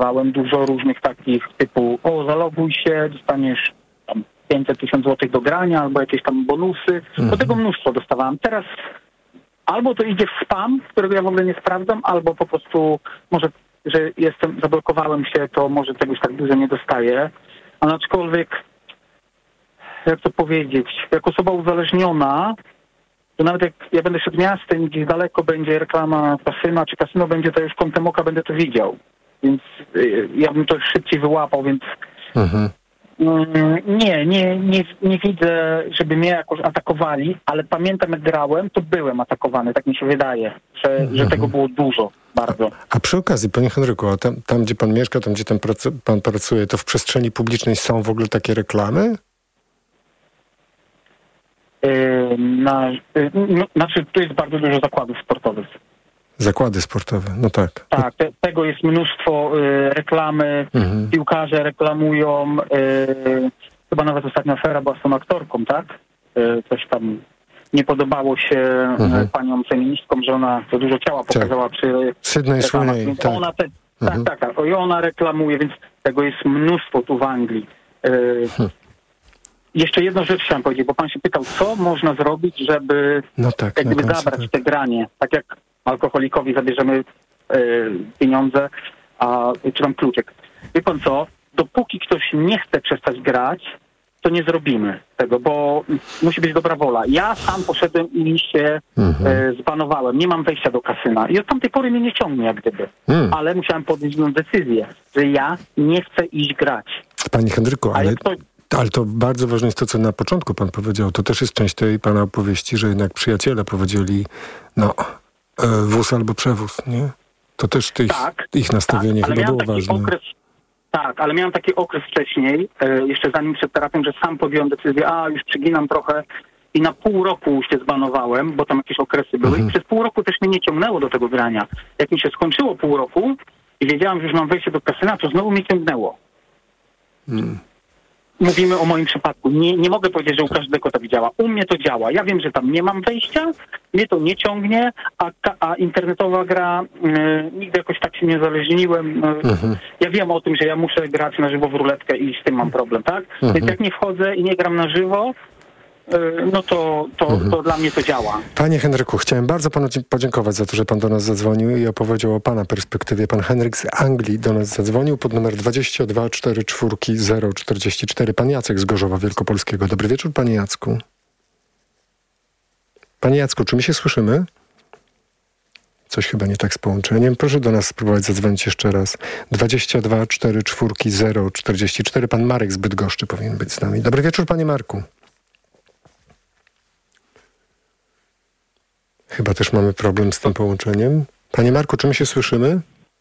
dostawałem dużo różnych takich typu zaloguj się, dostaniesz tam 500 000 złotych do grania albo jakieś tam bonusy. Do tego mnóstwo dostawałem. Teraz albo to idzie w spam, którego ja w ogóle nie sprawdzam, albo po prostu może, że zablokowałem się, to może czegoś tak dużo nie dostaję. A aczkolwiek, jak to powiedzieć, jako osoba uzależniona, to nawet jak ja będę szedł miastem, gdzieś daleko będzie reklama kasyna, czy kasyno będzie, to już kątem oka będę to widział. Więc ja bym to szybciej wyłapał, więc nie widzę, żeby mnie jakoś atakowali, ale pamiętam, jak grałem, to byłem atakowany, tak mi się wydaje, że tego było dużo, bardzo. A przy okazji, panie Henryku, a tam gdzie pan mieszka, tam gdzie pan pracuje, to w przestrzeni publicznej są w ogóle takie reklamy? Znaczy, tu jest bardzo dużo zakładów sportowych. Zakłady sportowe, no tak. Tak, tego jest mnóstwo, reklamy, piłkarze reklamują, chyba nawet ostatnia afera była z tą aktorką, tak? Coś tam nie podobało się paniom feministkom, że ona to dużo ciała pokazała przy Sydney Sweeney, tak. Ona i ona reklamuje, więc tego jest mnóstwo tu w Anglii. Jeszcze jedną rzecz chciałem powiedzieć, bo pan się pytał, co można zrobić, żeby zabrać te granie. Tak jak alkoholikowi zabierzemy pieniądze, czy tam kluczyk. Wie pan co, dopóki ktoś nie chce przestać grać, to nie zrobimy tego, bo musi być dobra wola. Ja sam poszedłem i się zbanowałem. Nie mam wejścia do kasyna. I od tamtej pory mnie nie ciągnie jak gdyby. Ale musiałem podjąć decyzję, że ja nie chcę iść grać. Panie Henryku, ale to bardzo ważne jest to, co na początku pan powiedział. To też jest część tej pana opowieści, że jednak przyjaciele prowadzili wóz albo przewóz, nie? To też ich nastawienie chyba było ważne. Ale miałem taki okres wcześniej, jeszcze zanim przed terapią, że sam podjąłem decyzję, już przyginam trochę i na pół roku się zbanowałem, bo tam jakieś okresy były i przez pół roku też mnie nie ciągnęło do tego grania. Jak mi się skończyło pół roku i wiedziałem, że już mam wejście do kasyna, to znowu mnie ciągnęło. Mówimy o moim przypadku. Nie mogę powiedzieć, że u każdego tak działa. U mnie to działa. Ja wiem, że tam nie mam wejścia, mnie to nie ciągnie, a internetowa gra, nigdy jakoś tak się nie zależniłem. Ja wiem o tym, że ja muszę grać na żywo w ruletkę i z tym mam problem, tak? Więc jak nie wchodzę i nie gram na żywo, no to dla mnie to działa. Panie Henryku, chciałem bardzo panu podziękować za to, że pan do nas zadzwonił i opowiedział o pana perspektywie. Pan Henryk z Anglii do nas zadzwonił pod numer 22 44 044. Pan Jacek z Gorzowa Wielkopolskiego. Dobry wieczór, panie Jacku. Panie Jacku, czy my się słyszymy? Coś chyba nie tak z połączeniem. Proszę do nas spróbować zadzwonić jeszcze raz. 22 44 044. Pan Marek z Bydgoszczy powinien być z nami. Dobry wieczór, panie Marku. Chyba też mamy problem z tym połączeniem. Panie Marku, czy my się słyszymy?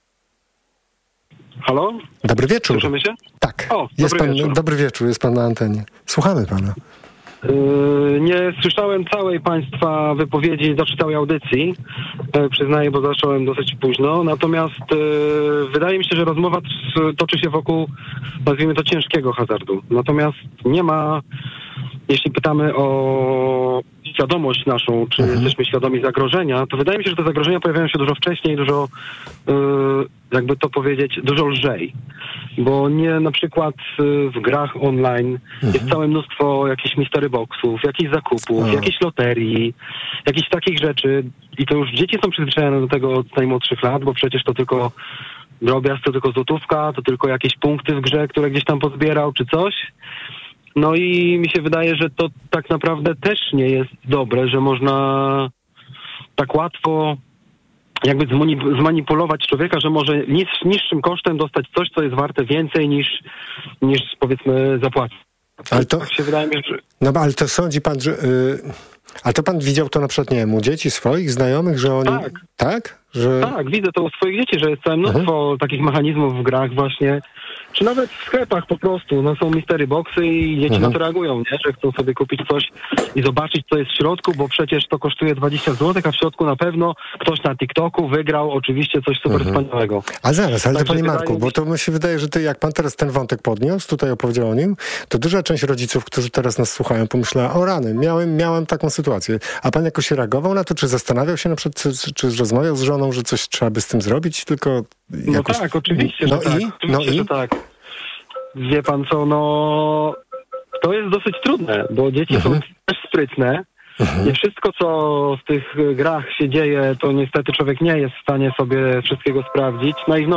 Halo? Dobry wieczór. Słyszymy się? Tak. Dobry wieczór, jest pan na antenie. Słuchamy pana. Nie słyszałem całej państwa wypowiedzi, całej audycji. Przyznaję, bo zacząłem dosyć późno. Natomiast wydaje mi się, że rozmowa toczy się wokół, nazwijmy to, ciężkiego hazardu. Natomiast nie ma, jeśli pytamy o świadomość naszą, czy jesteśmy świadomi zagrożenia, to wydaje mi się, że te zagrożenia pojawiają się dużo wcześniej, dużo, jakby to powiedzieć, dużo lżej. Bo nie na przykład w grach online jest całe mnóstwo jakichś mystery boxów, jakichś zakupów, jakichś loterii, jakichś takich rzeczy. I to już dzieci są przyzwyczajone do tego od najmłodszych lat, bo przecież to tylko drobiazg, to tylko złotówka, to tylko jakieś punkty w grze, które gdzieś tam pozbierał, czy coś. No i mi się wydaje, że to tak naprawdę też nie jest dobre, że można tak łatwo jakby zmanipulować człowieka, że może niższym kosztem dostać coś, co jest warte więcej niż powiedzmy zapłacić. Ale to tak się wydaje mi, że... No ale to sądzi pan, że... Ale to pan widział to na przykład, nie wiem, u dzieci swoich znajomych, że oni... Tak? Tak, widzę to u swoich dzieci, że jest całe mnóstwo takich mechanizmów w grach właśnie, czy nawet w sklepach po prostu. No są mystery boxy i dzieci na to reagują, nie? Że chcą sobie kupić coś i zobaczyć, co jest w środku, bo przecież to kosztuje 20 zł, a w środku na pewno ktoś na TikToku wygrał oczywiście coś super wspaniałego. A zaraz, ale to panie Marku, bo to mi się wydaje, że jak pan teraz ten wątek podniósł, tutaj opowiedział o nim, to duża część rodziców, którzy teraz nas słuchają, pomyślała, o rany, miałem taką sytuację. A pan jakoś reagował na to, czy zastanawiał się na przykład, czy rozmawiał z żoną, że coś trzeba by z tym zrobić, tylko jakoś... No tak, oczywiście, że tak. Oczywiście, że tak. Wie pan co, to jest dosyć trudne, bo dzieci są też sprytne. Nie wszystko, co w tych grach się dzieje, to niestety człowiek nie jest w stanie sobie wszystkiego sprawdzić.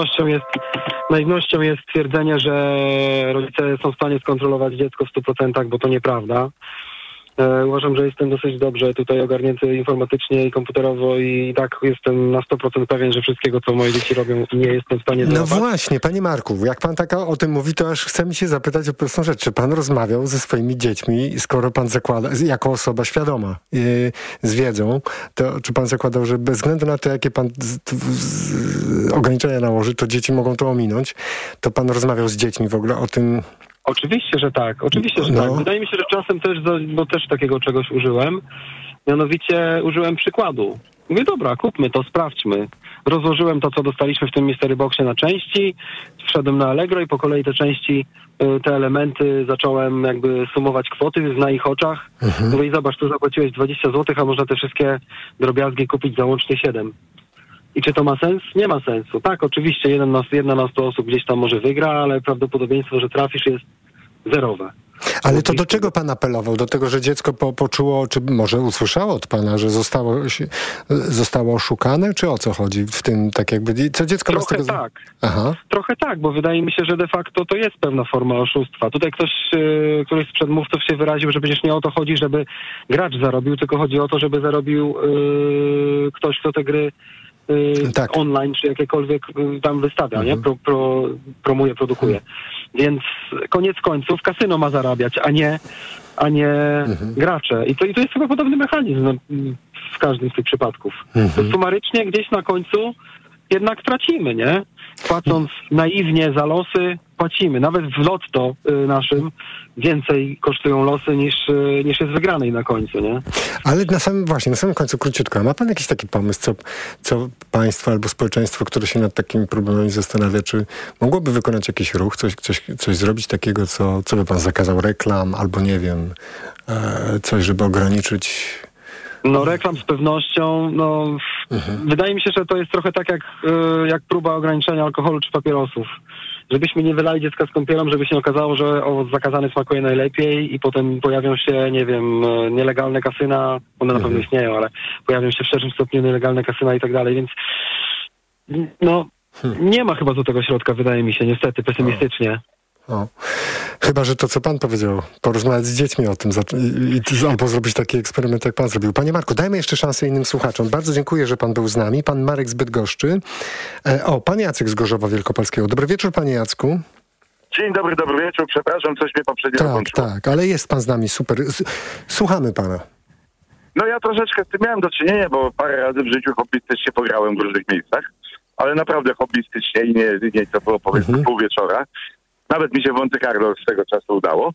Naiwnością jest twierdzenie, że rodzice są w stanie skontrolować dziecko w 100%, bo to nieprawda. Uważam, że jestem dosyć dobrze tutaj ogarnięty informatycznie i komputerowo i tak jestem na 100% pewien, że wszystkiego, co moje dzieci robią, nie jestem w stanie załapać. No właśnie, panie Marku, jak pan tak o tym mówi, to aż chce mi się zapytać o prostą rzecz. Czy pan rozmawiał ze swoimi dziećmi, skoro pan zakłada, jako osoba świadoma, z wiedzą, to czy pan zakładał, że bez względu na to, jakie pan ograniczenia nałoży, to dzieci mogą to ominąć, to pan rozmawiał z dziećmi w ogóle o tym? Oczywiście, że tak. Tak. Wydaje mi się, że czasem też, bo też takiego czegoś użyłem, mianowicie użyłem przykładu. Mówię, dobra, kupmy to, sprawdźmy. Rozłożyłem to, co dostaliśmy w tym Mystery Boxie na części, wszedłem na Allegro i po kolei te części, te elementy zacząłem jakby sumować kwoty na ich oczach. Mówię, zobacz, tu zapłaciłeś 20 zł, a można te wszystkie drobiazgi kupić za łącznie 7. I czy to ma sens? Nie ma sensu. Tak, oczywiście jedna na 100 osób gdzieś tam może wygra, ale prawdopodobieństwo, że trafisz, jest zerowe. Ale to do czego pan apelował? Do tego, że dziecko poczuło, czy może usłyszało od pana, że zostało oszukane? Czy o co chodzi w tym, tak jakby, co dziecko ma z tego... Tak. Trochę tak, bo wydaje mi się, że de facto to jest pewna forma oszustwa. Tutaj któryś z przedmówców się wyraził, że przecież nie o to chodzi, żeby gracz zarobił, tylko chodzi o to, żeby zarobił ktoś, kto te gry online, czy jakiekolwiek tam wystawia, nie? Promuje, produkuje. Więc koniec końców kasyno ma zarabiać, a nie gracze. I to jest chyba podobny mechanizm w każdym z tych przypadków. To sumarycznie gdzieś na końcu jednak tracimy, nie? Płacąc naiwnie za losy, płacimy. Nawet w lotto naszym więcej kosztują losy niż jest wygranej na końcu, nie? Ale na samym końcu króciutko. A ma pan jakiś taki pomysł, co państwo albo społeczeństwo, które się nad takimi problemami zastanawia, czy mogłoby wykonać jakiś ruch, coś zrobić takiego, co by pan zakazał reklam, albo nie wiem, coś, żeby ograniczyć... Reklam z pewnością, wydaje mi się, że to jest trochę tak jak próba ograniczenia alkoholu czy papierosów. Żebyśmy nie wylali dziecka z kąpielą, żeby się okazało, że owoc zakazany smakuje najlepiej i potem pojawią się, nie wiem, nielegalne kasyna, one na pewno istnieją, ale pojawią się w szerszym stopniu nielegalne kasyna i tak dalej, więc nie ma chyba złotego środka, wydaje mi się, niestety, pesymistycznie. Chyba, że to, co pan powiedział, porozmawiać z dziećmi o tym albo zrobić taki eksperyment, jak pan zrobił. Panie Marku, dajmy jeszcze szansę innym słuchaczom. Bardzo dziękuję, że pan był z nami. Pan Marek z Bydgoszczy. Pan Jacek z Gorzowa Wielkopolskiego. Dobry wieczór, panie Jacku. Dzień dobry, dobry wieczór. Przepraszam, coś mnie poprzednio włączyło. Tak, ale jest pan z nami, super. Słuchamy pana. No ja troszeczkę z tym miałem do czynienia, bo parę razy w życiu hobbystycznie pograłem w różnych miejscach, ale naprawdę hobbystycznie i nie to było powiedzmy pół wieczora. Nawet mi się w Monte Carlo z tego czasu udało.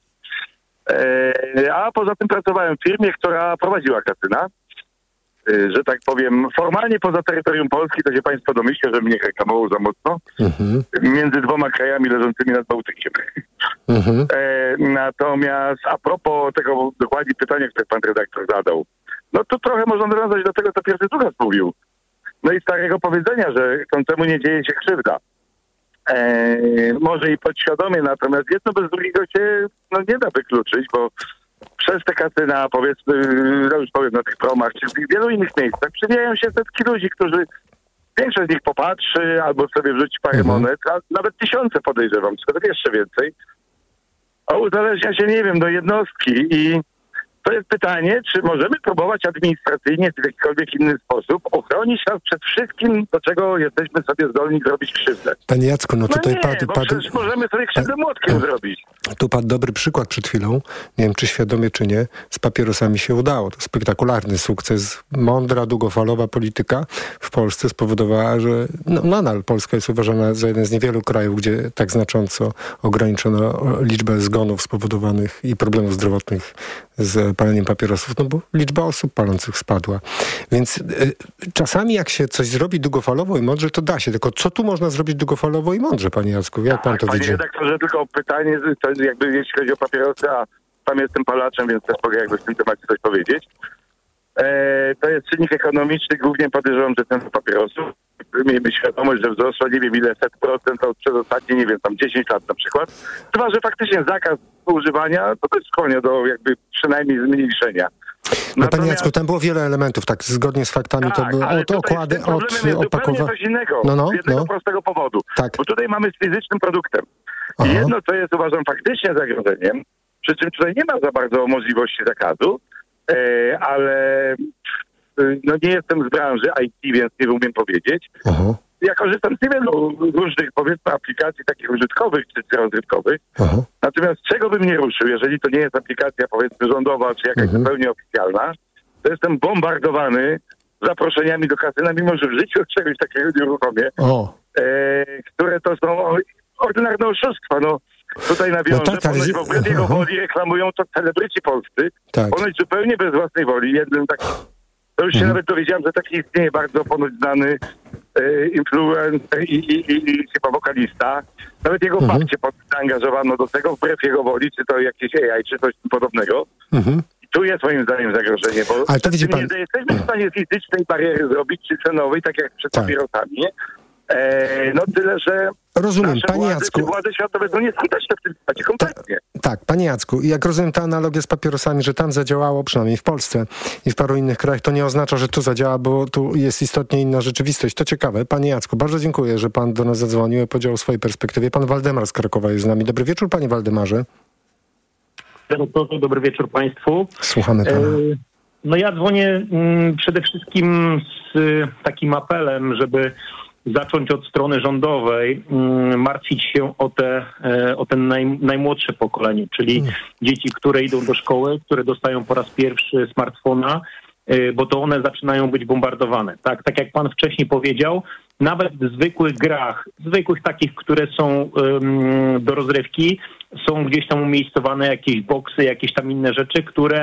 A poza tym pracowałem w firmie, która prowadziła kasyna. Że tak powiem, formalnie poza terytorium Polski, to się państwo domyślą, że mnie reklamował za mocno. Między dwoma krajami leżącymi nad Bałtykiem. Natomiast a propos tego dokładnie pytania, które pan redaktor zadał, no to trochę można nawiązać do tego, co pierwszy słuchacz mówił. No i starego powiedzenia, że chcącemu nie dzieje się krzywda. Może i podświadomie, natomiast jedno bez drugiego się nie da wykluczyć, bo przez te kasyna, powiedzmy, już powiem na tych promach, czy w wielu innych miejscach przywijają się setki ludzi, którzy większość z nich popatrzy albo sobie wrzuci parę monet, a nawet tysiące podejrzewam, czy nawet jeszcze więcej. A uzależnia się, nie wiem, do jednostki i to jest pytanie, czy możemy próbować administracyjnie czy w jakikolwiek inny sposób ochronić nas przed wszystkim, do czego jesteśmy sobie zdolni zrobić krzywdę. Panie Jacku, tutaj przecież możemy sobie krzywdę młotkiem zrobić. Tu padł dobry przykład przed chwilą, nie wiem czy świadomie czy nie, z papierosami się udało. To spektakularny sukces. Mądra, długofalowa polityka w Polsce spowodowała, że nadal Polska jest uważana za jeden z niewielu krajów, gdzie tak znacząco ograniczono liczbę zgonów spowodowanych i problemów zdrowotnych z paleniem papierosów, bo liczba osób palących spadła. Więc czasami jak się coś zrobi długofalowo i mądrze, to da się. Tylko co tu można zrobić długofalowo i mądrze, panie Jacku? Jak pan to widzi? Panie redaktorze, tylko pytanie, to jakby jeśli chodzi o papierosy, a sam jestem palaczem, więc też mogę jakby w tym temacie coś powiedzieć. To jest czynnik ekonomiczny, głównie podejrzewam, że cena papierosów. Miejmy świadomość, że wzrosła nie wiem ile set procent od przez ostatnie, nie wiem, tam 10 lat na przykład. Chyba, że faktycznie zakaz używania to też skłania do jakby przynajmniej zmniejszenia. No panie Jacku, tam było wiele elementów, tak zgodnie z faktami, tak, to były od okłady, od opakowania. coś innego, z jednego prostego powodu. Tak. Bo tutaj mamy z fizycznym produktem. I jedno, co jest uważam faktycznie zagrożeniem, przy czym tutaj nie ma za bardzo możliwości zakazu, ale no nie jestem z branży IT, więc nie umiem powiedzieć. Ja korzystam z niewielu różnych, powiedzmy, aplikacji takich użytkowych czy rozrywkowych. Natomiast czego bym nie ruszył, jeżeli to nie jest aplikacja, powiedzmy, rządowa czy jakaś zupełnie oficjalna, to jestem bombardowany zaproszeniami do kasyna, mimo że w życiu czegoś takiego nie uruchomię, które to są ordynarne oszustwa. No, tutaj nawiążę, ponoć w jego woli reklamują to celebryci polscy, ponoć zupełnie bez własnej woli. Jednym takim, to już się nawet dowiedziałem, że taki istnieje bardzo ponoć znany influencer i chyba wokalista. Nawet jego babcię zaangażowano do tego, wbrew jego woli, czy to jakieś AI, czy coś podobnego. I tu jest moim zdaniem zagrożenie, bo ale to widzi pan... nie jesteśmy w stanie fizycznej bariery zrobić, czy cenowej, tak jak przed papierosami. No tyle, że rozumiem, nasze panie Jacku. władze światowe są nieskuteczne w tym temacie kompletnie. Tak, panie Jacku, jak rozumiem tę analogię z papierosami, że tam zadziałało, przynajmniej w Polsce i w paru innych krajach, to nie oznacza, że tu zadziała, bo tu jest istotnie inna rzeczywistość. To ciekawe. Panie Jacku, bardzo dziękuję, że pan do nas zadzwonił i podział swojej perspektywie. Pan Waldemar z Krakowa jest z nami. Dobry wieczór, panie Waldemarze. Dobry wieczór państwu. Słuchamy pana. No ja dzwonię przede wszystkim z takim apelem, żeby zacząć od strony rządowej, martwić się o ten najmłodsze pokolenie, czyli dzieci, które idą do szkoły, które dostają po raz pierwszy smartfona, bo to one zaczynają być bombardowane. Tak jak pan wcześniej powiedział, nawet w zwykłych grach, zwykłych takich, które są do rozrywki, są gdzieś tam umiejscowane jakieś boksy, jakieś tam inne rzeczy, które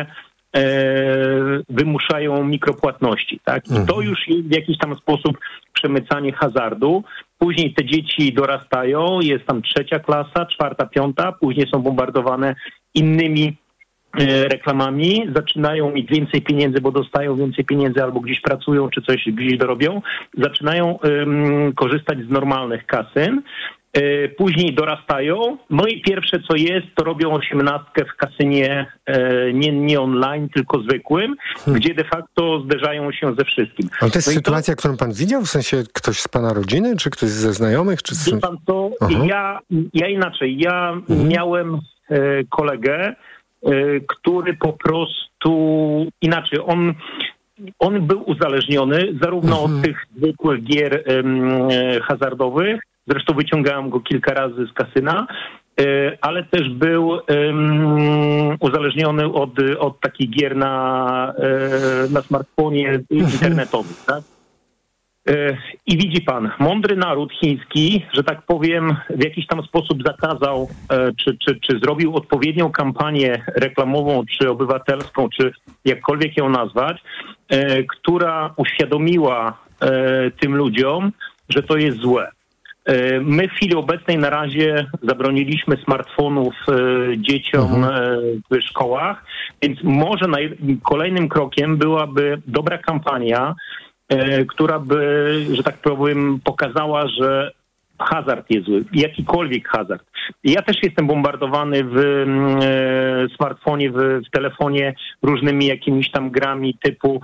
wymuszają mikropłatności, tak? I to już jest w jakiś tam sposób przemycanie hazardu. Później te dzieci dorastają, jest tam 3. klasa, 4., 5., później są bombardowane innymi reklamami, zaczynają mieć więcej pieniędzy, bo dostają więcej pieniędzy albo gdzieś pracują, czy coś gdzieś dorobią, zaczynają korzystać z normalnych kasyn. Później dorastają, no i pierwsze co jest, to robią 18 w kasynie nie online, tylko zwykłym, gdzie de facto zderzają się ze wszystkim. Ale to jest sytuacja, którą pan widział? W sensie ktoś z pana rodziny, czy ktoś ze znajomych? Czy wie pan co, ja inaczej, miałem kolegę, który po prostu inaczej, on był uzależniony zarówno od tych zwykłych gier hazardowych, zresztą wyciągałem go kilka razy z kasyna, ale też był uzależniony od takich gier na smartfonie internetowym, tak? I widzi pan, mądry naród chiński, że tak powiem, w jakiś tam sposób zakazał, czy zrobił odpowiednią kampanię reklamową, czy obywatelską, czy jakkolwiek ją nazwać, która uświadomiła tym ludziom, że to jest złe. My w chwili obecnej na razie zabroniliśmy smartfonów dzieciom w szkołach, więc może kolejnym krokiem byłaby dobra kampania, która by, że tak powiem, pokazała, że hazard jest zły, jakikolwiek hazard. Ja też jestem bombardowany w smartfonie, w telefonie różnymi jakimiś tam grami typu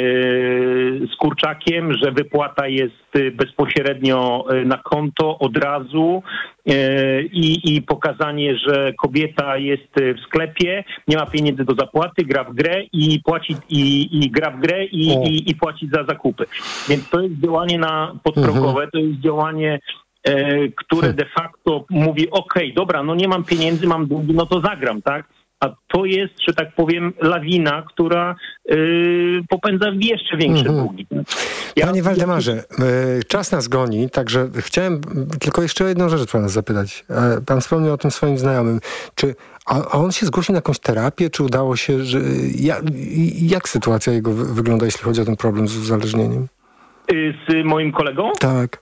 z kurczakiem, że wypłata jest bezpośrednio na konto od razu i pokazanie, że kobieta jest w sklepie, nie ma pieniędzy do zapłaty, gra w grę i płaci i gra w grę i płaci za zakupy. Więc to jest działanie podprogowe, to jest działanie, które de facto mówi, okej, dobra, no nie mam pieniędzy, mam długi, no to zagram, tak? A to jest, że tak powiem, lawina, która popędza w jeszcze większe długi. Panie Waldemarze, czas nas goni, także chciałem tylko jeszcze o jedną rzecz pana zapytać. Pan wspomniał o tym swoim znajomym. A on się zgłosił na jakąś terapię, czy udało się, że... Jak sytuacja jego wygląda, jeśli chodzi o ten problem z uzależnieniem? Z moim kolegą? Tak.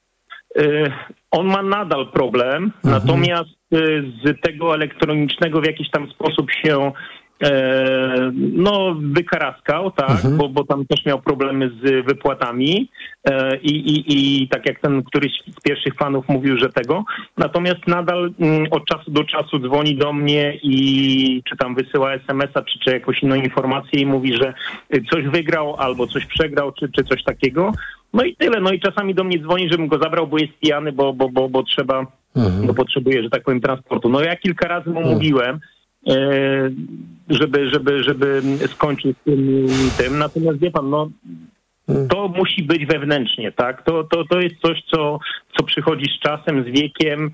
On ma nadal problem, natomiast z tego elektronicznego w jakiś tam sposób się wykaraskał, tak, bo tam też miał problemy z wypłatami i tak jak ten któryś z pierwszych fanów mówił, że tego. Natomiast nadal od czasu do czasu dzwoni do mnie i czy tam wysyła SMS-a, czy jakąś inną informację i mówi, że coś wygrał albo coś przegrał, czy coś takiego. No i tyle. No i czasami do mnie dzwoni, żebym go zabrał, bo jest pijany, bo trzeba, bo potrzebuje, że tak powiem, transportu. No ja kilka razy mu mówiłem, żeby skończył z tym. Natomiast wie pan, to musi być wewnętrznie, tak? To jest coś, co przychodzi z czasem, z wiekiem,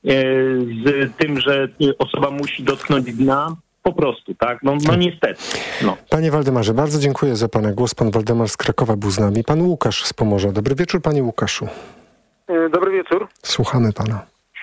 z tym, że osoba musi dotknąć dna. Po prostu, tak? No niestety. No. Panie Waldemarze, bardzo dziękuję za pana głos. Pan Waldemar z Krakowa był z nami. Pan Łukasz z Pomorza. Dobry wieczór, panie Łukaszu. Dobry wieczór. Słuchamy pana.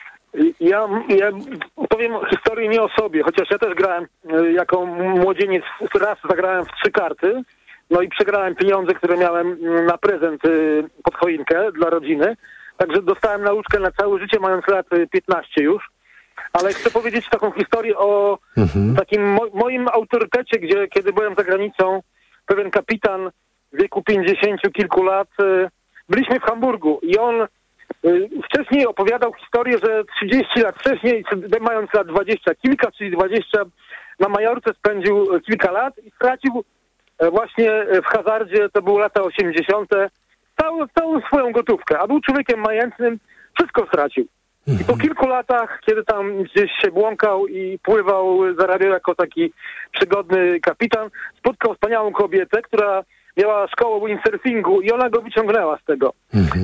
Ja powiem historię nie o sobie, chociaż ja też grałem jako młodzieniec, raz zagrałem w 3 karty, no i przegrałem pieniądze, które miałem na prezent pod choinkę dla rodziny, także dostałem nauczkę na całe życie, mając lat 15 już, ale chcę powiedzieć taką historię o takim moim autorytecie, kiedy byłem za granicą, pewien kapitan w wieku 50 kilku lat, byliśmy w Hamburgu i on wcześniej opowiadał historię, że 30 lat wcześniej, mając lat 20 kilka, czyli 20, na Majorce spędził kilka lat i stracił właśnie w hazardzie, to były lata 80., całą swoją gotówkę, a był człowiekiem majętnym, wszystko stracił. I po kilku latach, kiedy tam gdzieś się błąkał i pływał, zarabiał jako taki przygodny kapitan, spotkał wspaniałą kobietę, która miała szkołę windsurfingu i ona go wyciągnęła z tego.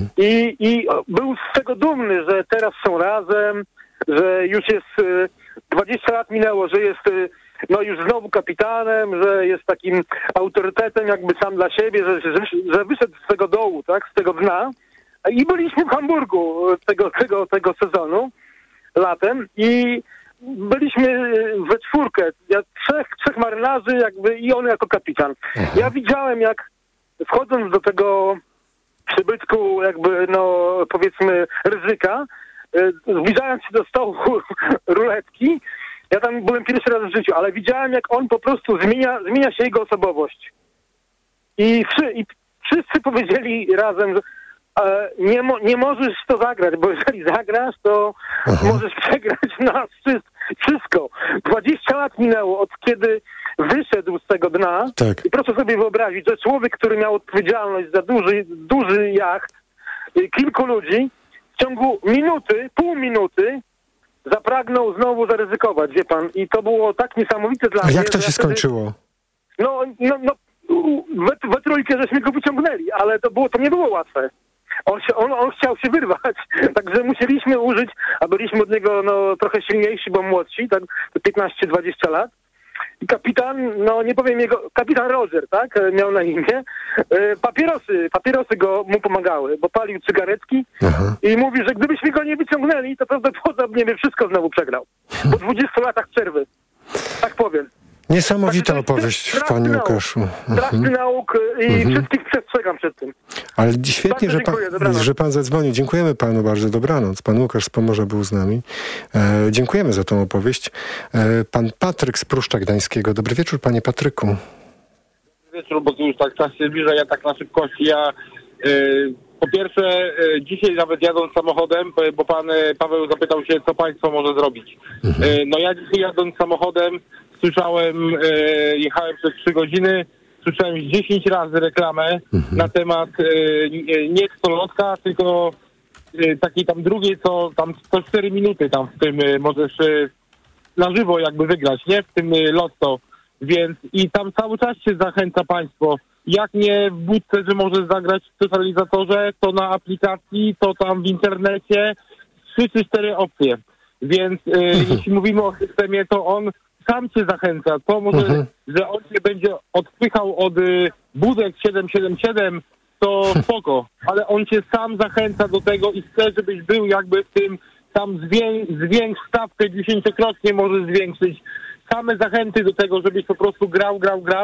I był z tego dumny, że teraz są razem, że już jest 20 lat minęło, że jest już znowu kapitanem, że jest takim autorytetem jakby sam dla siebie, że wyszedł z tego dołu, tak, z tego dna. I byliśmy w Hamburgu tego sezonu latem i byliśmy we 4, trzech marynarzy jakby i on jako kapitan. Ja widziałem, jak wchodząc do tego przybytku jakby, powiedzmy ryzyka, zbliżając się do stołu ruletki, ja tam byłem pierwszy raz w życiu, ale widziałem, jak on po prostu zmienia się jego osobowość. I wszyscy powiedzieli razem, że nie możesz to zagrać, bo jeżeli zagrasz, to możesz przegrać na wszystko. 20 lat minęło od kiedy wyszedł z tego dna. Tak. I proszę sobie wyobrazić, że człowiek, który miał odpowiedzialność za duży jacht, kilku ludzi, w ciągu pół minuty zapragnął znowu zaryzykować, wie pan. I to było tak niesamowite dla mnie. A jak to się skończyło? We trójkę żeśmy go wyciągnęli, ale to nie było łatwe. On chciał się wyrwać, także musieliśmy użyć, a byliśmy od niego trochę silniejsi, bo młodsi, tak 15-20 lat. I kapitan, nie powiem kapitan Roger, tak, miał na imię. Papierosy mu pomagały, bo palił cygaretki i mówi, że gdybyśmy go nie wyciągnęli, to prawdopodobnie by wszystko znowu przegrał. Po 20 latach przerwy, tak powiem. Niesamowita opowieść, panie Łukaszu. Straszny nauk i wszystkich przestrzegam przed tym. Ale świetnie, że pan zadzwonił. Dziękujemy panu bardzo. Dobranoc. Pan Łukasz z Pomorza był z nami. Dziękujemy za tą opowieść. Pan Patryk z Pruszcza Gdańskiego. Dobry wieczór, panie Patryku. Dobry wieczór, bo tu już tak czas się zbliża, ja tak na szybkości. Po pierwsze, dzisiaj nawet jadąc samochodem, bo pan Paweł zapytał się, co państwo może zrobić. Ja dzisiaj jadąc samochodem słyszałem, jechałem przez 3 godziny, słyszałem 10 razy reklamę na temat nie stolotka, tylko takiej tam drugiej, co 4 minuty tam w tym możesz na żywo jakby wygrać, nie? W tym lotto. Więc i tam cały czas się zachęca państwo. Jak nie w budce, że możesz zagrać w totalizatorze, to na aplikacji, to tam w internecie. 3 czy 4 opcje. Więc jeśli mówimy o systemie, to on sam cię zachęca. To może, że on cię będzie odpychał od budek 777, to spoko. Ale on cię sam zachęca do tego i chce, żebyś był jakby w tym, tam zwiększ stawkę 10-krotnie możesz zwiększyć. Same zachęty do tego, żebyś po prostu grał.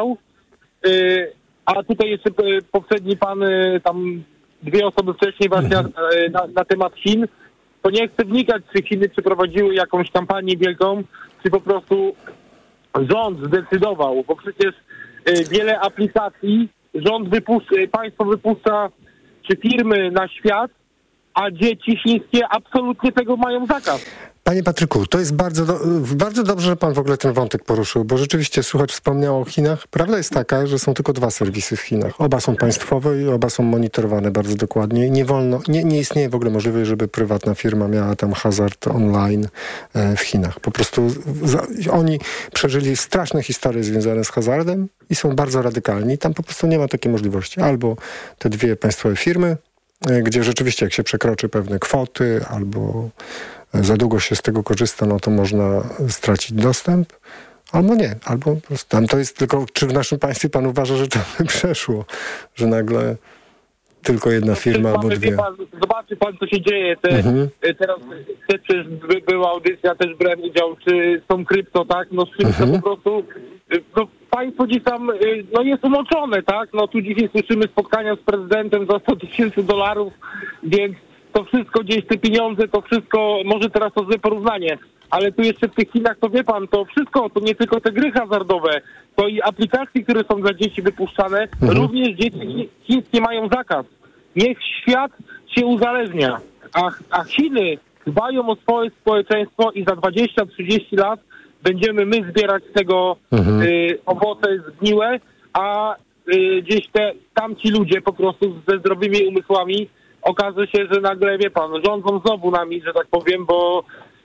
A tutaj jeszcze poprzedni pan, tam 2 osoby wcześniej właśnie na temat Chin, to nie chcę wnikać, czy Chiny przeprowadziły jakąś kampanię wielką, czy po prostu rząd zdecydował, bo przecież wiele aplikacji państwo wypuszcza, czy firmy na świat, a dzieci chińskie absolutnie tego mają zakaz. Panie Patryku, to jest bardzo dobrze, że pan w ogóle ten wątek poruszył, bo rzeczywiście słuchacz wspomniał o Chinach. Prawda jest taka, że są tylko 2 serwisy w Chinach. Oba są państwowe i oba są monitorowane bardzo dokładnie. Nie istnieje w ogóle możliwość, żeby prywatna firma miała tam hazard online w Chinach. Po prostu oni przeżyli straszne historie związane z hazardem i są bardzo radykalni. Tam po prostu nie ma takiej możliwości. Albo te 2 państwowe firmy, gdzie rzeczywiście jak się przekroczy pewne kwoty, albo za długo się z tego korzysta, no to można stracić dostęp, albo nie, albo po prostu tam to jest tylko, czy w naszym państwie pan uważa, że to przeszło, że nagle tylko jedna firma albo 2. Zobaczy pan, co się dzieje. Teraz też była audycja, też brałem udział, czy są krypto, tak? No z krypto po prostu, no państwo gdzieś tam, no jest umoczone, tak? No tu dzisiaj słyszymy spotkania z prezydentem za $100,000, więc to wszystko gdzieś, te pieniądze, to wszystko, może teraz to złe porównanie, ale tu jeszcze w tych Chinach, to wie pan, to wszystko, to nie tylko te gry hazardowe, to i aplikacje, które są dla dzieci wypuszczane, również dzieci chińskie mają zakaz. Niech świat się uzależnia, a Chiny dbają o swoje społeczeństwo i za 20-30 lat będziemy my zbierać z tego owoce zgniłe, a gdzieś tamci ludzie po prostu ze zdrowymi umysłami okaże się, że nagle, wie pan, rządzą znowu nami, że tak powiem, bo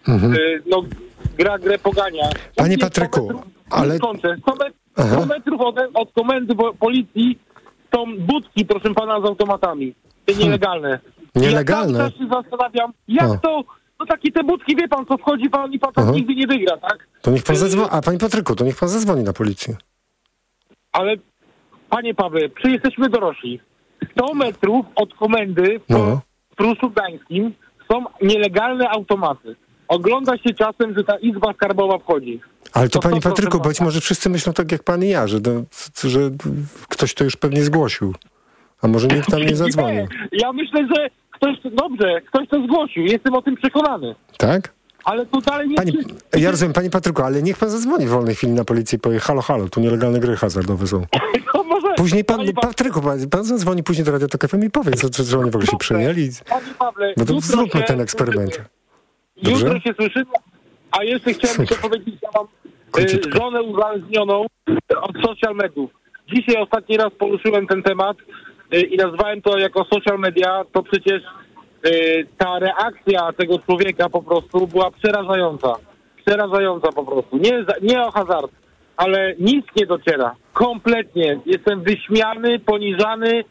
grę pogania. Panie Patryku, ale... 100 metrów od komendy policji są budki, proszę pana, z automatami. Te nielegalne. Nielegalne? Ja cały czas się zastanawiam, jak to... No takie te budki, wie pan, co wchodzi pan i pan tak nigdy nie wygra, tak? To niech pan zadzwoni. A panie Patryku, to niech pan zadzwoni na policję. Ale, panie Pawle, jesteśmy dorośli. 100 metrów od komendy w Pruszu Gdańskim są nielegalne automaty. Ogląda się czasem, że ta izba skarbowa wchodzi. Ale to panie Patryku, być może wszyscy myślą tak jak pan i ja, że ktoś to już pewnie zgłosił. A może nikt tam nie zadzwonił. Ja myślę, że ktoś to zgłosił. Jestem o tym przekonany. Tak? Ale to dalej nie... Ja rozumiem, panie Patryku, ale niech pan zadzwoni w wolnej chwili na policję i powie, halo, tu nielegalne gry hazardowe są. No może, później Patryku, pan zadzwoni później do Radio Tok FM i powie, że oni w ogóle się przejęli. Panie Pawle, no to zróbmy ten eksperyment. Dobrze? Jutro się słyszymy, a jeszcze chciałem to powiedzieć, ja mam żonę uzależnioną od social mediów. Dzisiaj ostatni raz poruszyłem ten temat i nazwałem to jako social media, to przecież ta reakcja tego człowieka po prostu była przerażająca. Przerażająca po prostu. Nie o hazard, ale nic nie dociera. Kompletnie. Jestem wyśmiany, poniżany,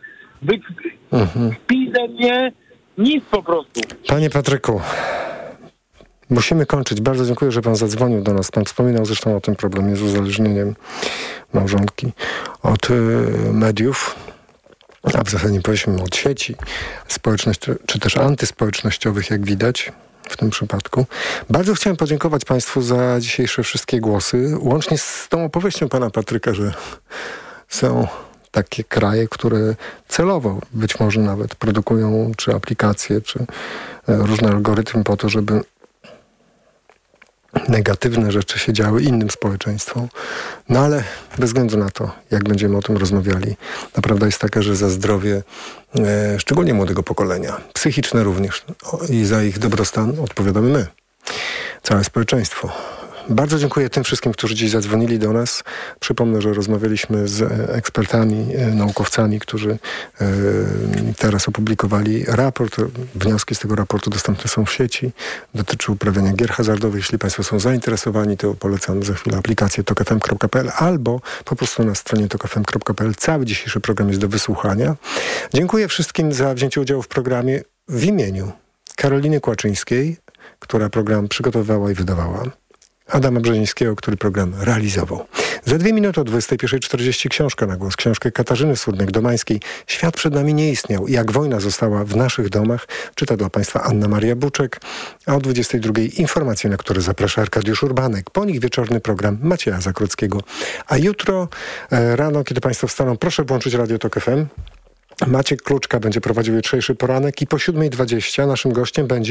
wpizę mnie, nic po prostu. Panie Patryku, musimy kończyć. Bardzo dziękuję, że pan zadzwonił do nas. Pan wspominał zresztą o tym problemie z uzależnieniem małżonki od mediów, a w zasadzie powiedzmy od sieci czy też antyspołecznościowych, jak widać w tym przypadku. Bardzo chciałem podziękować państwu za dzisiejsze wszystkie głosy, łącznie z tą opowieścią pana Patryka, że są takie kraje, które celowo być może nawet produkują czy aplikacje, czy różne algorytmy po to, żeby negatywne rzeczy się działy innym społeczeństwom. No ale bez względu na to, jak będziemy o tym rozmawiali, prawda jest taka, że za zdrowie szczególnie młodego pokolenia, psychiczne również i za ich dobrostan odpowiadamy my, całe społeczeństwo. Bardzo dziękuję tym wszystkim, którzy dziś zadzwonili do nas. Przypomnę, że rozmawialiśmy z ekspertami, naukowcami, którzy teraz opublikowali raport. Wnioski z tego raportu dostępne są w sieci. Dotyczy uprawiania gier hazardowych. Jeśli państwo są zainteresowani, to polecam za chwilę aplikację tokfm.pl albo po prostu na stronie tokfm.pl. Cały dzisiejszy program jest do wysłuchania. Dziękuję wszystkim za wzięcie udziału w programie w imieniu Karoliny Kłaczyńskiej, która program przygotowywała i wydawała, Adama Brzezińskiego, który program realizował. Za 2 minuty o 21:40 książka na głos. Książkę Katarzyny Surnek-Domańskiej Świat przed nami nie istniał. Jak wojna została w naszych domach. Czyta dla państwa Anna Maria Buczek. A o 22:00 informacje, na które zaprasza Arkadiusz Urbanek. Po nich wieczorny program Macieja Zakrockiego. A jutro rano, kiedy państwo wstaną, proszę włączyć Radio Tok FM. Maciek Kluczka będzie prowadził jutrzejszy poranek i po 7:20 naszym gościem będzie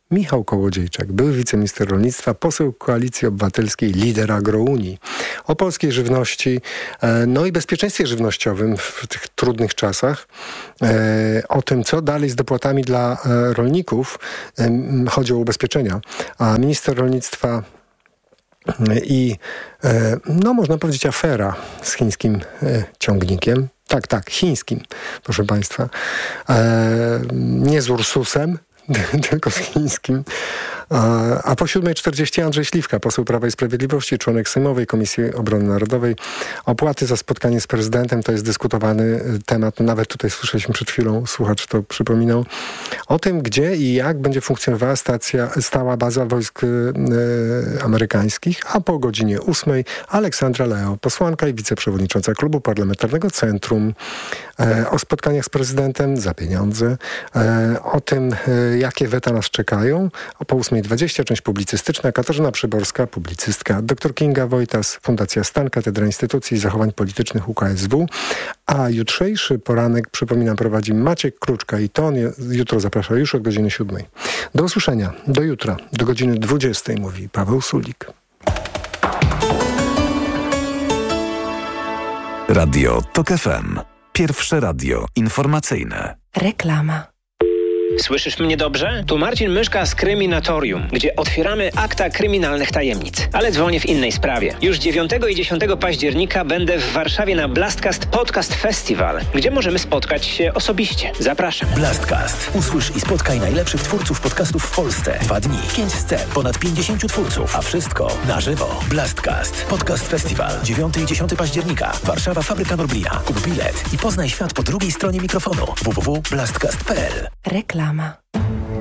Michał Kołodziejczak, były wiceminister rolnictwa, poseł Koalicji Obywatelskiej, lider Agrounii. O polskiej żywności, no i bezpieczeństwie żywnościowym w tych trudnych czasach. O tym, co dalej z dopłatami dla rolników. Chodzi o ubezpieczenia. A minister rolnictwa i, no można powiedzieć, afera z chińskim ciągnikiem. Tak, chińskim, proszę Państwa. Nie z Ursusem, tylko z chińskim. A po 7:40 Andrzej Śliwka, poseł Prawa i Sprawiedliwości, członek Sejmowej Komisji Obrony Narodowej. Opłaty za spotkanie z prezydentem to jest dyskutowany temat. Nawet tutaj słyszeliśmy przed chwilą, słuchacz to przypominał, o tym, gdzie i jak będzie funkcjonowała stała baza wojsk amerykańskich. A po godzinie 8:00 Aleksandra Leo, posłanka i wiceprzewodnicząca Klubu Parlamentarnego Centrum. O spotkaniach z prezydentem za pieniądze. O tym, jakie weta nas czekają. Po 8:20 część publicystyczna. Katarzyna Przyborska, publicystka. Dr Kinga Wojtas, Fundacja Stan, Katedra Instytucji i Zachowań Politycznych UKSW. A jutrzejszy poranek, przypominam, prowadzi Maciek Kluczka i to on jutro zaprasza już od godziny 7:00. Do usłyszenia. Do jutra. Do godziny 20:00 mówi Paweł Sulik. Radio TOK FM. Pierwsze radio informacyjne. Reklama. Słyszysz mnie dobrze? Tu Marcin Myszka z Kryminatorium, gdzie otwieramy akta kryminalnych tajemnic. Ale dzwonię w innej sprawie. Już 9 i 10 października będę w Warszawie na Blastcast Podcast Festival, gdzie możemy spotkać się osobiście. Zapraszam. Blastcast. Usłysz i spotkaj najlepszych twórców podcastów w Polsce. 2 dni, 5 scen, ponad 50 twórców, a wszystko na żywo. Blastcast Podcast Festival. 9 i 10 października. Warszawa, Fabryka Norblina. Kup bilet i poznaj świat po drugiej stronie mikrofonu. www.blastcast.pl. Reklama.